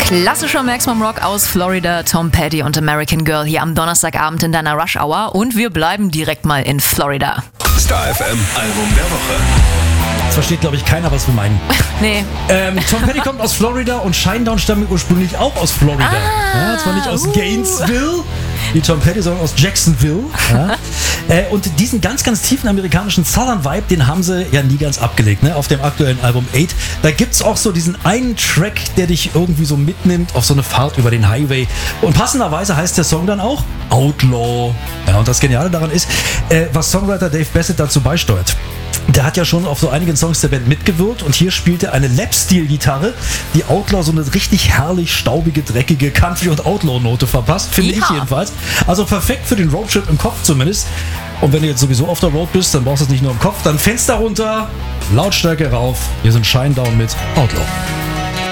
Klassischer Maximum Rock aus Florida, Tom Petty und American Girl hier am Donnerstagabend in deiner Rush Hour. Und wir bleiben direkt mal in Florida. Star FM Album der Woche. Jetzt versteht, glaube ich, keiner, was wir meinen. Nee. Tom Petty kommt aus Florida und Shinedown stammt ursprünglich auch aus Florida. Ja, zwar nicht aus Gainesville, wie Tom Petty, sondern aus Jacksonville. Ja. Und diesen ganz, ganz tiefen amerikanischen Southern Vibe, den haben sie ja nie ganz abgelegt, ne? Auf dem aktuellen Album 8. Da gibt es auch so diesen einen Track, der dich irgendwie so mitnimmt auf so eine Fahrt über den Highway. Und passenderweise heißt der Song dann auch Outlaw. Ja, und das Geniale daran ist, was Songwriter Dave Bassett dazu beisteuert. Der hat ja schon auf so einigen Songs der Band mitgewirkt und hier spielt er eine Lap-Steel-Gitarre, die Outlaw so eine richtig herrlich staubige, dreckige Country- und Outlaw-Note verpasst, finde ich jedenfalls. Also perfekt für den Roadtrip im Kopf zumindest. Und wenn du jetzt sowieso auf der Road bist, dann brauchst du es nicht nur im Kopf, dann Fenster runter, Lautstärke rauf. Wir sind Shinedown mit Outlaw.